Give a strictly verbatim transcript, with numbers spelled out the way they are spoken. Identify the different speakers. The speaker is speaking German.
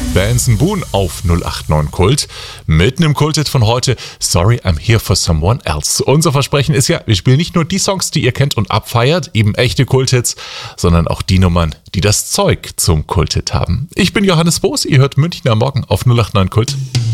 Speaker 1: Benson Boone auf null acht neun Kult mit einem Kulthit von heute, Sorry I'm Here for Someone Else. Unser Versprechen ist ja, wir spielen nicht nur die Songs, die ihr kennt und abfeiert, eben echte Kulthits, sondern auch die Nummern, die das Zeug zum Kulthit haben. Ich bin Johannes Boos, ihr hört Münchner Morgen auf null acht neun Kult.